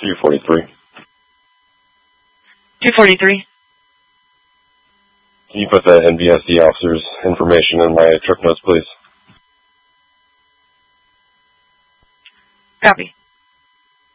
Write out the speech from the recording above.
243. 243. Can you put the NBSD officer's information in my trip notes, please? Copy.